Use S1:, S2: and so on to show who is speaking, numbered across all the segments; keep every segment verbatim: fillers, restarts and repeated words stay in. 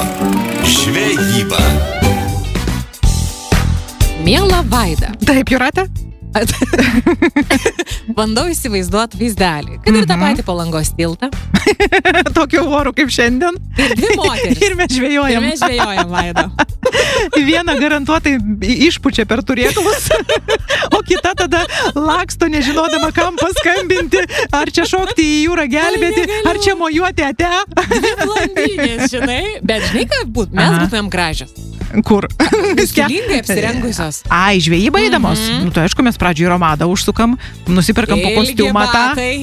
S1: žvejyba.
S2: Miela Vaida.
S3: Taip, Jūrate?
S2: Bandau įsivaizduoti vaizdelį, kad ir tą patį Palangos tiltą.
S3: Tokiu oru kaip šiandien.
S2: Ir dvi moteris.
S3: Ir mes žvejojam.
S2: Ir mes žvejojam, Vaida.
S3: Viena garantuotai išpučia per turėklus, o kita tada laksto, nežinodama, kam paskambinti, ar čia šokti į jūrą gelbėti, ar čia mojuoti ate.
S2: Dvi blondinės, žinai. Bet žinai, kad būt, mes
S3: Aha.
S2: būtumėm gražios.
S3: Kur?
S2: Stilingai apsirengusios.
S3: Ai, žvejyba eidamos.
S2: Mhm.
S3: Nu, tai aišku, mes pradžioje romadą užsukam, nusiperkam po kostiumą tą.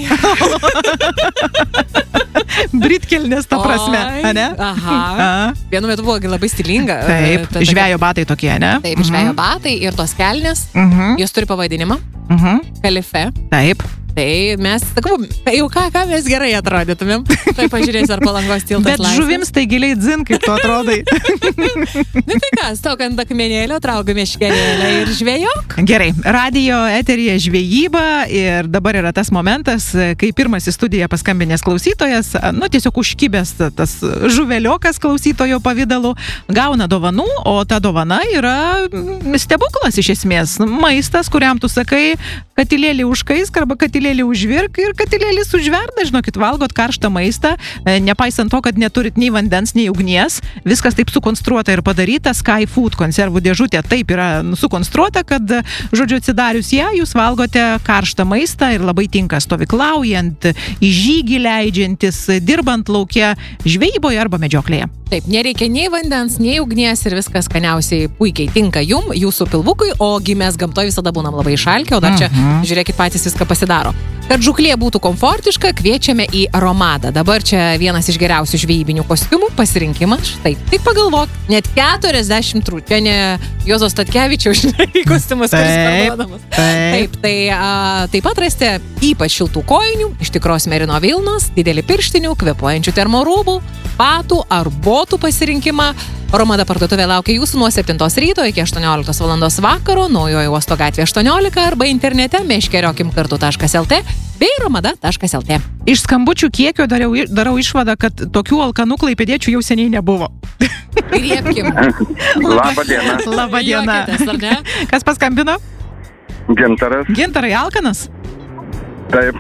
S3: Britkelnės, ta prasme,
S2: Oi,
S3: ane?
S2: Aha.
S3: A.
S2: Vienu metu buvo labai stilinga.
S3: Taip,
S2: Ta- ta-
S3: žvejo batai tokie, ne?
S2: Taip, žvejo batai ir tos kelnės.
S3: Mhm.
S2: Jos turi pavadinimą.
S3: Mhm.
S2: Kalife.
S3: Taip.
S2: Tai mes, sakau, jau ką, ką mes gerai atrodytumėm. Tai pažiūrėsiu, ar Palangos tiltas
S3: Bet
S2: laisvas.
S3: žuvims tai giliai dzin, kaip tu atrodai.
S2: Na tai ką, stok ant akmenėlio, traukiu meškerėlę ir žvejok.
S3: Gerai, radijo eteryje žvejyba ir dabar yra tas momentas, kai pirmas į studiją paskambinęs klausytojas, nu tiesiog užkibęs tas žuveliokas klausytojo pavidalu, gauna dovanų, o ta dovana yra stebuklas iš esmės. Maistas, kuriam tu sakai, katilėlį užkaisk arba katilėlį užvirk ir katilėlis užverda, žinokit, valgot karštą maistą, nepaisant to, kad neturit nei vandens, nei ugnies, viskas taip sukonstruota ir padaryta, Sky Food konservų dėžutė taip yra sukonstruota, kad, žodžiu, atsidarius ją, jūs valgote karštą maistą ir labai tinka stovyklaujant, į žygį leidžiantis, dirbant lauke, žvejyboje arba medžioklėje.
S2: Taip, nereikia nei vandens, nei ugnies ir viskas skaniausiai puikiai tinka jum, jūsų pilvukui, ogi mes gamtoje visada būnam labai išalkę, o dar čia,
S3: Mhm.
S2: žiūrėkit, patys viską pasidaro. Kad žuklė būtų komfortiška, kviečiame į Aromadą. Dabar čia vienas iš geriausių žvejybinių kostiumų pasirinkimas. Štai, tik pagalvok, net keturiasdešimt rū. Čia ne Juozo Statkevičiaus, žinai, kostiumas, kuris
S3: Taip,
S2: parduodamas.
S3: taip.
S2: Taip, tai a, taip pat rasite ypač šiltų kojinių, iš tikros merino vilnos, didelį pirštinių, kvepuojančių termorūbų, patų ar botų pasirinkimą. Aromada parduotuvė laukia jūsų nuo septintos ryto iki aštuonioliktos valandos vakaro, Naujojo Uosto gatvė aštuoniolika arba internete meškeriokim kartu taškas lt bei aromada taškas lt.
S3: Iš skambučių kiekio dariau, darau išvadą, kad tokių alkanų klaipėdiečių jau seniai nebuvo.
S2: Griebkim.
S4: Labą dieną.
S3: Labą dieną.
S2: Juokitės, ar ne?
S3: Kas paskambino?
S4: Gintaras.
S3: Gintarai, alkanas?
S4: Taip.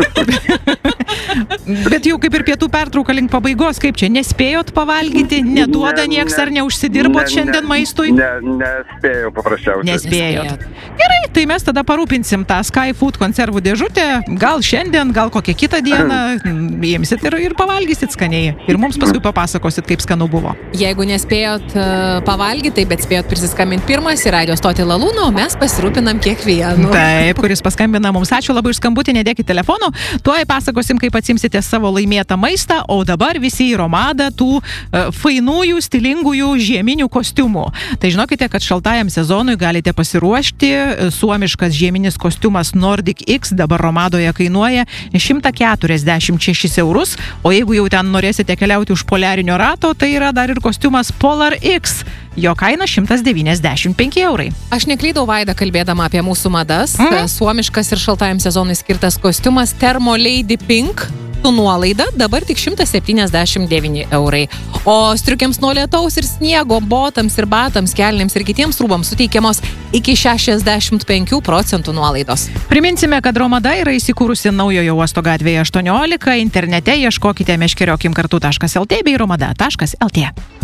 S3: Bet jau kaip ir pietų pertrauka link pabaigos, kaip čia, nespėjot pavalgyti, neduoda
S4: Ne,
S3: nieks
S4: ne,
S3: ar neužsidirbot
S4: ne,
S3: šiandien
S4: ne,
S3: maistui?
S4: Ne, nespėjau paprasčiausiai.
S3: Nespėjot. Gerai, tai mes tada parūpinsim tą Sky Food konservų dėžutę, gal šiandien, gal kokią kitą dieną, imsit ir, ir pavalgysit skaniai. Ir mums paskui papasakosit, kaip skanu buvo.
S2: Jeigu nespėjot uh, pavalgyti, tai bet spėjot prisiskambinti pirmas į radio stotį Lalūną, o mes pasirūpinam kiekvienu.
S3: Taip, kuris paskambina mums. Ačiū labai už skambutį, nedėkit telefonų. Tuoj pasakosim, kaip atsimsite savo laimėtą maistą, o dabar visi į Romadą tų uh, fainųjų, stilingųjų žieminių kostiumų. Tai žinokite, kad šaltajam sezonui galite pasiruošti. Suomiškas žieminis kostiumas Nordic X dabar Romadoje kainuoja šimtą keturiasdešimt šešis eurus, o jeigu jau ten norėsite keliauti už poliarinio rato, tai yra dar ir kostiumas Polar X. Jo kaina šimtas devyniasdešimt penki eurai.
S2: Aš neklydau, Vaida, kalbėdama apie mūsų madas.
S3: Mhm.
S2: Suomiškas ir šaltajam sezonui skirtas kostiumas Thermo Lady Pink su nuolaida dabar tik šimtas septyniasdešimt devyni eurai. O striukėms nuo lietaus ir sniego, botams ir batams, kelnėms ir kitiems rūbams suteikiamos iki šešiasdešimt penkių procentų nuolaidos.
S3: Priminsime, kad Romada yra įsikūrusi Naujojo Uosto gatvėje aštuoniolika. Internete ieškokite meškeriokim kartu taškas lt bei romada taškas lt.